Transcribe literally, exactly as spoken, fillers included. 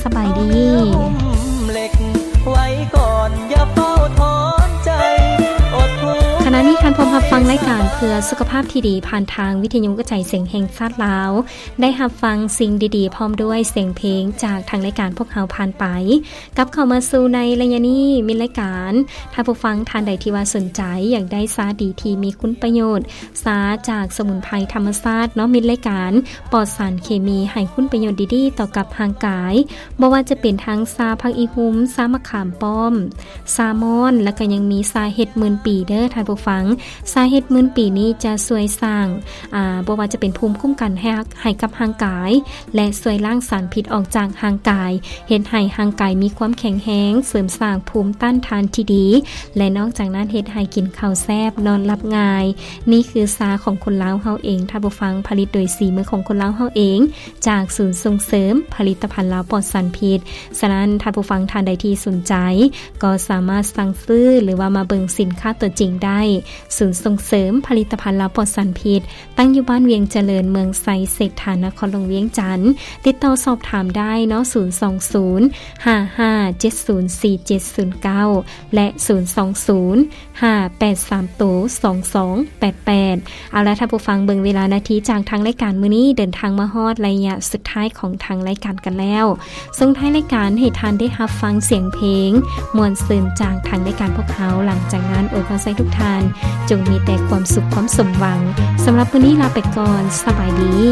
สบายดีเล็กไว้ก่อนอย่าเฝ้าถอนใจอดทนขณะนี้ท่านพร้อมรับฟังรายการเพื่อสุขภาพที่ดีผ่านทางวิทยุกระจายเสียงแห่งชาติลาวได้รับฟังสิ่งดีๆพร้อมด้วยเสียงเพลงจากทางรายการพวกเราผ่านไปกับเข้ามาสู่ในระยะนี้มีรายการถ้าผู้ฟังท่านใดที่ว่าสนใจอยากได้สาดีที่มีคุณประโยชน์สาจากสมุนไพรธรรมชาติเนาะมีรายการปลอดสารเคมีให้คุณประโยชน์ดีๆต่อกับร่างกายบ่ว่าจะเป็นทั้งซาผักอีหุ่มซามะขามป้อมซามอนแล้วก็ยังมีซาเห็ดหมื่นปีเด้อท่านผู้ฟังสาเหตุหมื่นปีนี้จะช่วยสร้างอ่าบ่ว่าจะเป็นภูมิคุ้มกันให้ให้กับร่างกายและช่วยล้างสารพิษออกจากร่างกายเฮ็ดให้ร่างกายมีความแข็งแรงเสริมสร้างภูมิต้านทานที่ดีและนอกจากนั้นเฮ็ดให้กินข้าวแซ่บนอนหลับง่ายนี่คือสาของคนลาวเฮาเองท่านผู้ฟังผลิตโดยสีมือของคนลาวเฮาเองจากศูนย์ส่งเสริมผลิตภัณฑ์ลาวปลอดสารพิษฉะนั้นท่านผู้ฟังท่านใดที่สนใจก็สามารถสั่งซื้อหรือว่ามาเบิ่งสินค้าตัวจริงได้ศูนย์ส่งเสริมผลิตภัณฑ์ลาวปลอดสารพิษตั้งอยู่บ้านเวียงเจริญเมืองไซเศรษฐานครหลวงเวียงจันทน์ติดต่อสอบถามได้เนาะศูนย์ สอง ศูนย์ ห้า ห้า เจ็ด ศูนย์ สี่ เจ็ด ศูนย์ เก้าและศูนย์ สอง ศูนย์ ห้า แปด สาม สอง สอง แปด แปดเอาล่ะท่านผู้ฟังเบิ่งเวลานาทีจากทางรายการมื้อนี้เดินทางมาฮอดระยะสุดท้ายของทางรายการกันแล้วส่งท้ายรายการให้ท่านได้รับฟังเสียงเพลงม่วนซื่นจากทางรายการพวกเขาหลังจากนั้นอวยพรให้ทุกท่านจงมีแต่ความสุขความสมหวังสำหรับวันนี้ลาไปก่อนสบายดี